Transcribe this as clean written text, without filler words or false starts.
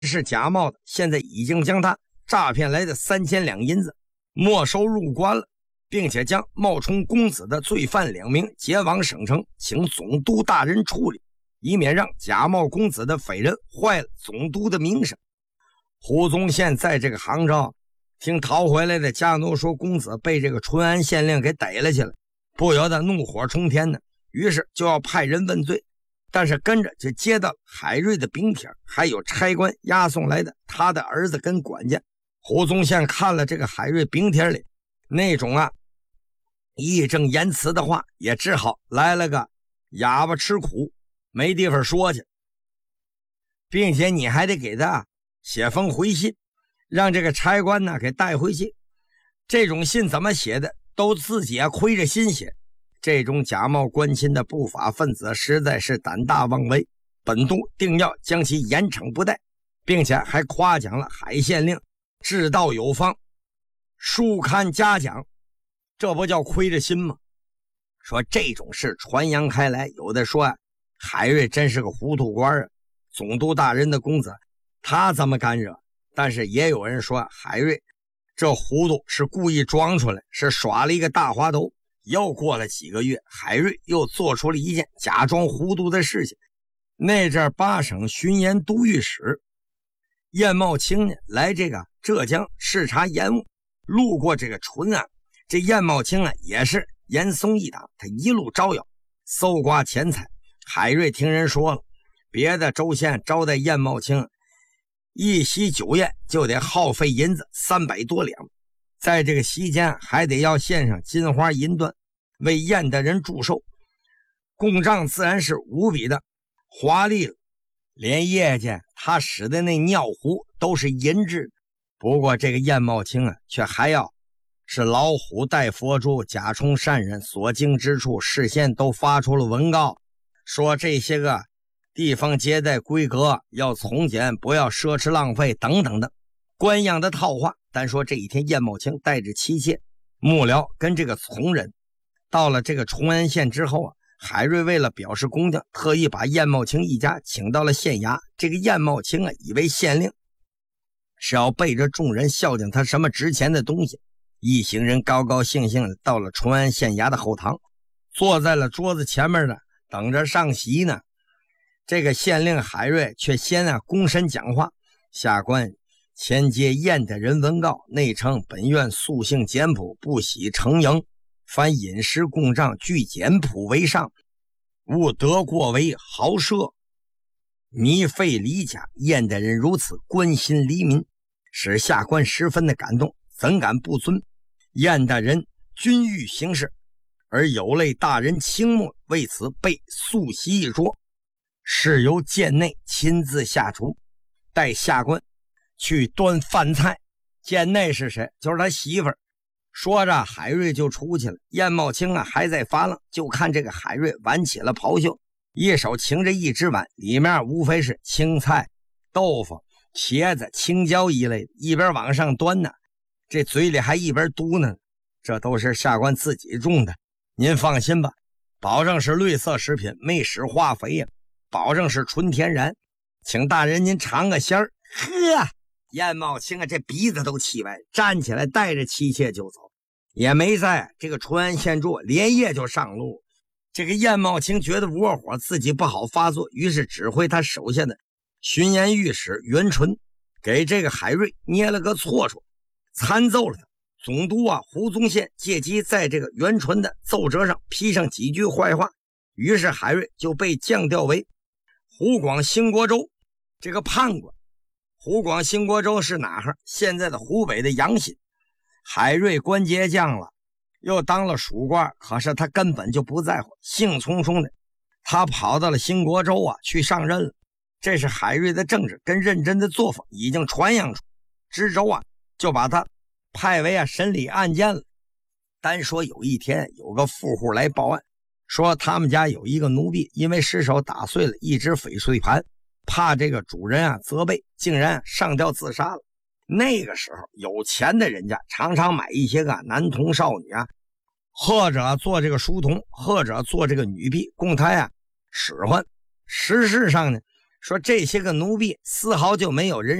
是假冒的，现在已经将他诈骗来的3000两银子没收入关了，并且将冒充公子的罪犯2名解往省城，请总督大人处理，以免让假冒公子的匪人坏了总督的名声。胡宗宪在这个杭州听逃回来的家奴说公子被这个淳安县令给逮了起来，不由得怒火冲天呢，于是就要派人问罪。但是跟着就接到海瑞的禀帖，还有差官押送来的他的儿子跟管家。胡宗宪看了这个海瑞禀帖里那种义正言辞的话，也只好来了个哑巴吃苦，没地方说去，并且你还得给他写封回信，让这个差官呢给带回去。这种信怎么写的都自己亏着心写。这种假冒官亲的不法分子实在是胆大妄为，本督定要将其严惩不贷，并且还夸奖了海县令治道有方，书刊嘉奖，这不叫亏着心吗？说这种事传扬开来，有的说海瑞真是个糊涂官总督大人的公子他怎么敢惹？但是也有人说海瑞这糊涂是故意装出来，是耍了一个大滑头。又过了几个月，海瑞又做出了一件假装糊涂的事情。那阵8省巡盐都御史晏茂卿呢来这个浙江视察盐务，路过这个淳安，这晏茂卿也是严嵩一党，他一路招摇搜刮钱财。海瑞听人说了，别的州县招待晏茂卿一席酒宴就得耗费银子300多两，在这个席间还得要献上金花银缎为晏的人祝寿，供账自然是无比的华丽了，连夜间他使的那尿壶都是银制的。不过这个晏茂卿却还要是老虎带佛珠，假充善人，所经之处事先都发出了文告，说这些个地方接待规格要从简，不要奢侈浪费等等的官样的套话。单说这一天，晏茂卿带着妻妾幕僚跟这个从人到了这个崇安县之后海瑞为了表示恭敬，特意把晏茂卿一家请到了县衙。这个晏茂卿以为县令是要背着众人孝敬他什么值钱的东西，一行人高高兴兴的到了崇安县衙的后堂，坐在了桌子前面等着上席呢。这个县令海瑞却先躬身讲话，下官前接晏的人文告，内称本院素性简朴，不喜成营，凡饮食供账据简朴为上，勿得过为豪奢糜费离家。晏的人如此关心黎民，使下官十分的感动，怎敢不尊晏的人均欲行事，而有累大人倾慕，为此备素席一桌，是由监内亲自下厨，带下官去端饭菜。监内是谁？就是他媳妇儿。说着海瑞就出去了。晏茂卿还在发愣，就看这个海瑞挽起了袍袖，一手擎着一只碗，里面无非是青菜、豆腐、茄子、青椒一类的，一边往上端呢，这嘴里还一边嘟囔，这都是下官自己种的，您放心吧，保证是绿色食品，没使化肥呀，保证是纯天然，请大人您尝个鲜儿。呵，晏茂卿这鼻子都气歪，站起来带着妻妾就走，也没在这个淳安县住，连夜就上路。这个晏茂卿觉得窝火，自己不好发作，于是指挥他手下的巡盐御史袁纯给这个海瑞捏了个错处，参奏了他。总督胡宗宪借机在这个袁纯的奏折上批上几句坏话，于是海瑞就被降调为湖广兴国州这个判官。湖广兴国州是哪儿？现在的湖北的阳新。海瑞官阶降了，又当了属官，可是他根本就不在乎，兴冲冲的他跑到了兴国州去上任了。这是海瑞的正直跟认真的作风已经传扬出，知州就把他派为审理案件了。单说有一天有个富户来报案，说他们家有一个奴婢因为失手打碎了一只翡翠盘，怕这个主人责备，竟然上吊自杀了。那个时候有钱的人家常常买一些个男童少女或者做这个书童，或者做这个女婢供他使唤。实事上呢， 说这些个奴婢丝毫就没有人